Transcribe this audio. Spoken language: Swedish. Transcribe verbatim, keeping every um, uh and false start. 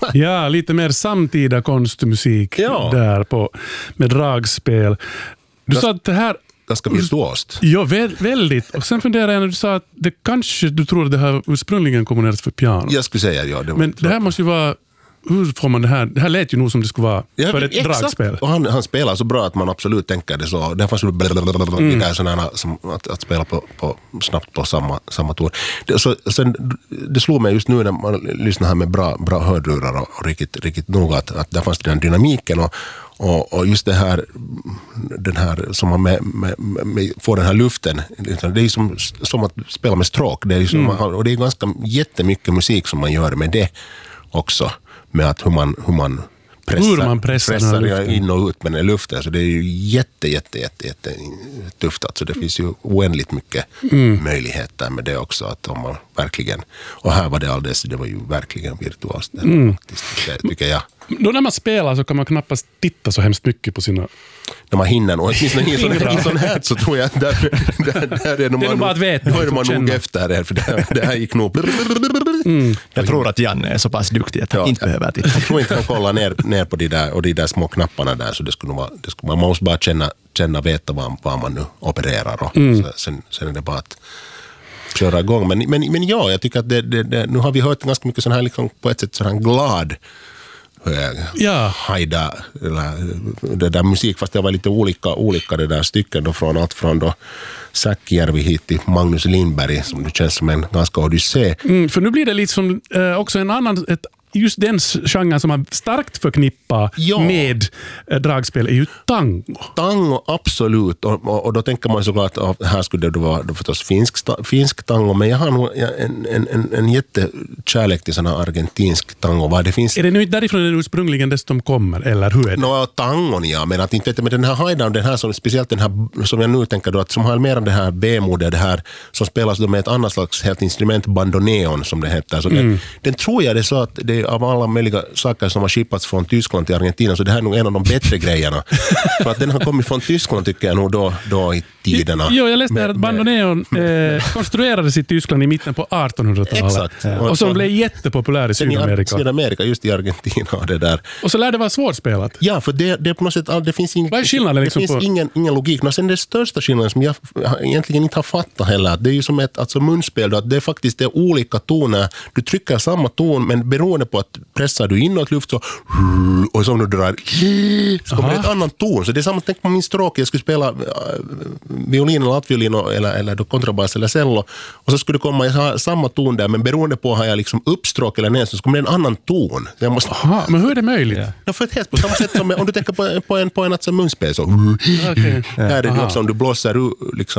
Ja, lite mer samtida konstmusik ja. där på, med dragspel. Du det, sa att det här... Ganska virtuost. Ja, vä- väldigt. Och sen funderar jag när du sa att det kanske, du tror att det här ursprungligen komponerats för piano. Jag skulle säga ja. Det Men det här måste ju vara... Hur får man det här? Det här lät ju nog som det skulle vara ja, för ett exakt. dragspel. Och han, han spelar så bra att man absolut tänker det så. Det fanns ju mm. sådana som att, att spela på, på, snabbt på samma, samma ton. Det, så, sen, det slog mig just nu när man lyssnar här med bra, bra hörlurar och, och riktigt, riktigt noga att, att där fanns den dynamiken och, och, och just det här, den här som man med, med, med, får den här luften. Det är som, som att spela med stråk. Det är som, mm. och det är ganska jättemycket musik som man gör med det också. Med att hur man, hur man pressar, hur man pressar, pressar in och ut med den luften. Så det är ju jätte, jätte, jätte, jätte tufft. Alltså det finns ju oändligt mycket mm. möjligheter med det också. Att om man verkligen, och här var det alldeles, det var ju verkligen virtuost. Mm. Det tycker jag. Då när man spelar så kan man knappast titta så hemskt mycket på sina... När man hinner, och åtminstone i en sån här så tror jag att där, där, där är det är nog bara att veta. Då är man nog efter det här, för det, det här gick nog... Mm. Jag tror att Janne är så pass duktig att han ja, inte behöver titta. Jag tror inte han kollar ner, ner på de där, och de där små knapparna där, så det skulle nog vara, det skulle, man måste bara känna, känna veta vad, vad man nu opererar och mm. så, sen, sen är det bara att köra igång. Men, men, men ja, jag tycker att det, det, det, nu har vi hört ganska mycket sån här liksom, på ett sätt sån här glad ja. Haida eller det där musik, fast det var lite olika, olika det där stycken då, från allt från då Säckjärvi hit till Magnus Lindberg som det känns som en ganska odyssé. Mm, för nu blir det liksom eh, också en annan, ett, just den genren som man starkt förknippar ja. med eh, dragspel är ju tango. Tango, absolut. Och, och, och då tänker man såklart att här skulle det vara då förstås finsk, finsk tango, men jag har nog en, en, en, en jättekärlek till sån här argentinsk tango. Var det finns... Är det nu därifrån den ursprungligen dessutom kommer, eller hur är det? Nå, tangon ja, men att inte vet jag, men den här hajdan, den här som, speciellt den här som jag nu tänker då, att som har mer än det här B-modet, det här som spelas då med ett annat slags helt instrument, bandoneon som det heter. Så mm. den, den tror jag det är så att det av alla möjliga saker som har skippats från Tyskland till Argentina, så det här är nog en av de bättre grejerna. För att den har kommit från Tyskland tycker jag nog då, då i tiderna. Jo, jag läste här att bandoneon eh, konstruerades i Tyskland i mitten på artonhundratalet. Exakt. Ja. Och som blev jättepopulär i Sydamerika. I Sydamerika, just i Argentina och det där. Och så lär det vara svårspelat. Ja, för det, det är på något sätt, det finns, ing, Vad är skillnaden, det liksom finns på... ingen, ingen logik. Och sen det största skillnaden som jag egentligen inte har fattat heller, det är ju som ett alltså munspel då, att det är faktiskt det är olika toner. Du trycker samma ton, men beroende på att pressar du inåt luft så och som du drar så kommer det ett annan ton. Så det är samma, tänk på min stråk, jag skulle spela uh, violin eller altviolin eller, eller då kontrabas eller cello och så skulle det komma ha samma ton där, men beroende på har jag liksom uppstråk eller ner så kommer det en annan ton. Jag måste... Aha, men hur är det möjligt? Ja, för ett helt på samma sätt som om du tänker på, på en, på en alltså munspel så okay. här är det också om du blåser liksom